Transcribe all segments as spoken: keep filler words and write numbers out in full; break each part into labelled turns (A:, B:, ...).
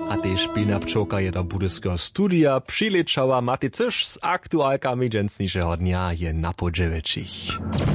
A: A tež Pina Pčoka je do budyskiego studia přilečała. Máte coś z aktualkami dżęsniejszego dnia je na podżeweczich.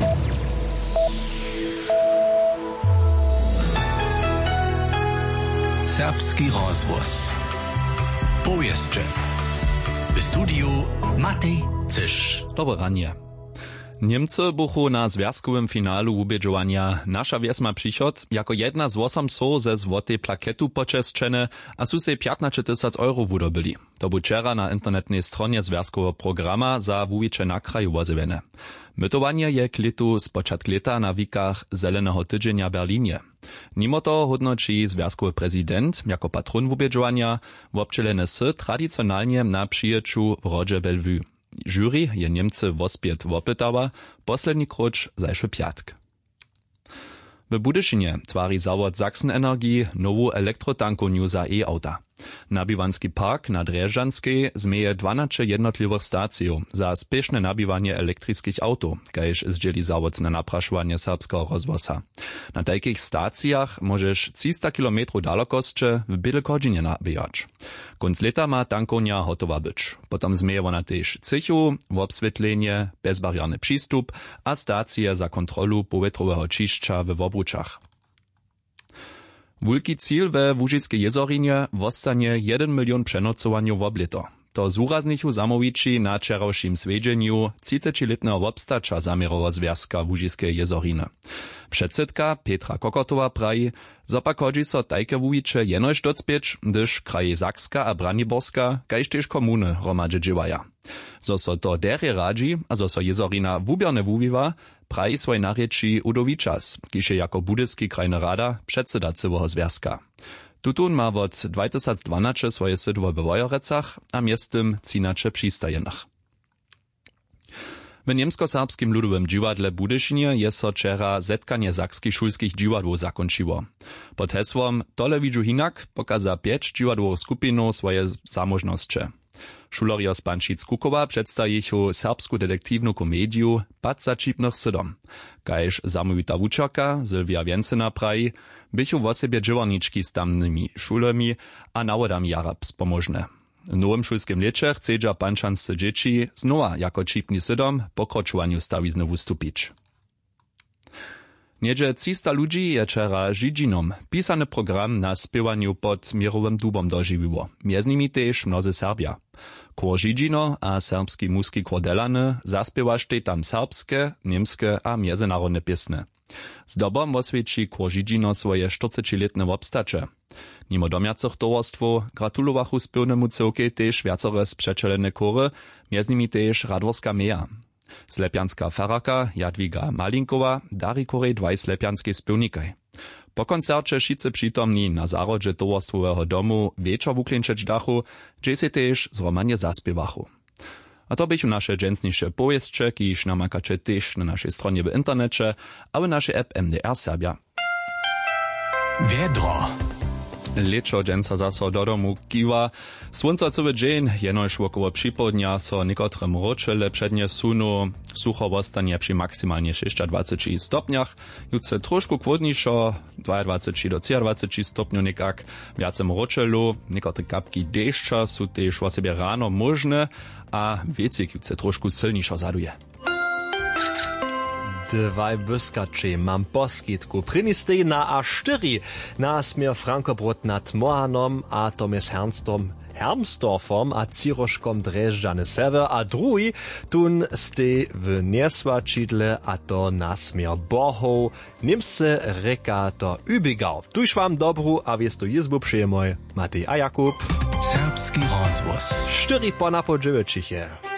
B: Serbski rozvoz. Powieszcze. W studiu Matej Cysz.
C: Dobre ranie. Niemcy buchu na związkowym finalu ubieżowania Nasza Wies ma przychod jako jedna z osam so ze złotej plaketu poczeszczene, a su se piętnaście tysięcy euro wydobili. To był wczera na internetnej stronie związkowego programa za wuwicze na kraju wozywiene. Mytowanie je k litu z początku lata na wikach Zelenego Tydzienia w Berlinie. Mimo to hodnoczy związkowy prezydent jako patron ubieżowania wobczelene sy tradycjonalnie na przyjeczu w Rodze Bellevue. Jury je Niemcy wospiet wopytała, posledni krucz zajszły piatk. W Budyszynie twari zawod Sachsen Energie nową elektrotankowniu za e-auta. Nabiwanski park na Drjeżdżanskiej zmieje dwanaście jednotliwych stacjów za spieszne nabiwanie elektrycznych autów, kajż zdzieli zawod na napraszowanie serbskiego rozwoza. Na takich stacjach możesz trzysta kilometrów dalekości w byle godzinie nabijać. Konc leta ma tankownia hotowa być. Potem zmieje ona też cychu, obswietlenie, bezbarierny przystup a stacje za kontrolu powietrowego czyszcza w obruczach. Wulki cíl we Łużyskiej jezorinie wostanie jeden milion przenocowaniu w oblito. To z uraznichu zamowici na wczorajszym swiedzieniu trzydziestoletnego wobstacza zamierowa związka Łużyskiej jezoriny. Przedsedka Petra Kokotowa praji, zopak chodzi so tajke wuwicze jenoś docpieć, gdyż kraje Sakska a Braniborska, kajż też komuny hromadźe dżywaja. Zo so to derje radzi, a zo so jezorina wubierne wuwiwa, praji swoj narječi Udovičas, kiž je jako budyski krajny rada předseda cyłego związka. Tutun ma od dwa tysiące dwanaście swoje sydło w Wojorecach, a miestem cinacze przystajenach. W niemsko-serbskim ludowym dziwadle Budyszynie je so wczera zetkanie sakskich szulskich dziwadłów zakończyło. Pod hesłom Tole widzu hinak pokaza pięć dziwadłowych skupinów swoje zamożności. Šulerjo z Pančic-Kukowa przedstawichu serbsku detektywną komediu Pad za čipnych sydom. Kajż zamówita wučerka Sylwia Więcena praji, bychu w osobie dżyworniczki z tamnymi szulami a nawodami jara spomożne. W nowym szulskim lecie chcedza pančanscy dzieci znowa jako čipni sydom po kroczowaniu stawizny wystupić. Niedzie trzysta ludzi je wczera Žižinom pisany program na spiewaniu pod Mirowym dubom dożywiło. Między nimi też mnozy Serbia. Kor Žižino a serbski muski kor Delany zaspiewaštej tam serbskie, niemskie a międzynarodne piesne. Z dobom oswieci kor Žižino swoje czterdziestoletne wobstacze. Mimo domiacych towarstwo gratulowachu spiwnemu cyłkej też wiacore sprzeczelene kory, między nimi też Radworska Meja. Slepianska faraka Jadwiga Malinkowa dari korej dwaj slepianskie spiewnikaj. Po koncercie wszyscy przytomni na zarodzie towarstwowego domu wieczor wuklinčeć dachu, gdzie się też zromanie zaspiewachu. A to bychu nasze dżęsniejsze powieszcze, kiż namakacie też na naszej stronie w internecie, a w naszej app M D R Serbia.
B: Wiedro.
C: Leczo dżęca zaso do domu kiwa. Słońcowy dzień, jenoż wokoło przypołudnia so niekotre mroczele przednie sunu, sucho wostanie przy maksymalnie dwadzieścia sześć stopniach. Jutro troszkę chłodniejszo, dwadzieścia dwa do dwadzieścia stopniów niekak, więcej mroczelu, niekotre kapki deszcza są też w sobie rano możne, a wiecik jutro troszkę silniejszo zaduje.
A: Dwaj wyskaczy mam poskitku. Prinistej na A cztery na smier Frankobrot nad Mohanom a Tomes Hernstom Hermstorfom a Ciroszkom Drjeżdżany Sever, a drugi tun stej w Niesłaczidle a to na smier Bohov, Niemce reka to Übigau. Tuż wam dobru, a wiesz to jizbu przyjemoj, Matej a Jakub.
B: Serbski rozvoz.
A: Cztery po na podżyweczych je.